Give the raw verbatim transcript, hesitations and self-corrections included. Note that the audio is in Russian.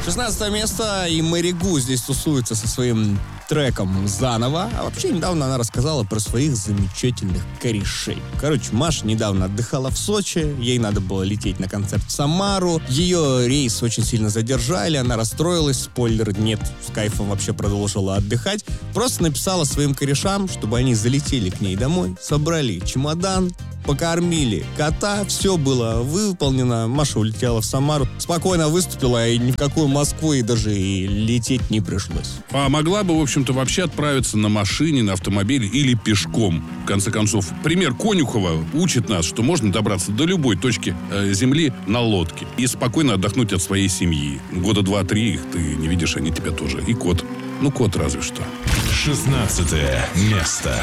шестнадцатое место, и Мэри Гу здесь тусуется со своим треком «Заново». А вообще, недавно она рассказала про своих замечательных корешей. Короче, Маша недавно отдыхала в Сочи, ей надо было лететь на концерт в Самару. Ее рейс очень сильно задержали, она расстроилась, спойлер, нет, с кайфом вообще продолжила отдыхать. Просто написала своим корешам, чтобы они залетели к ней домой, собрали чемодан, покормили кота, все было выполнено. Маша улетела в Самару, спокойно выступила, и ни в какую Москву и даже и лететь не пришлось. А могла бы, в общем-то, вообще отправиться на машине, на автомобиле или пешком. В конце концов, пример Конюхова учит нас, что можно добраться до любой точки э, земли на лодке и спокойно отдохнуть от своей семьи. Года два-три их ты не видишь, они тебя тоже. И кот. Ну, кот разве что. шестнадцатое место.